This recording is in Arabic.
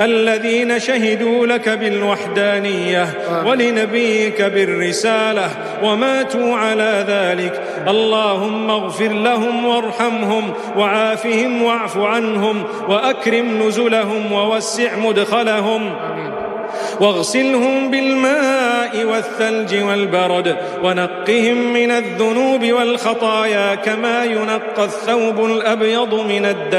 الذين شهدوا لك بالوحدانية ولنبيك بالرسالة وماتوا على ذلك. اللهم اغفر لهم وارحمهم وعافهم واعف عنهم وأكرم نزلهم ووسع مدخلهم واغسلهم بالماء والثلج والبرد ونقهم من الذنوب والخطايا كما ينقى الثوب الأبيض من الدنس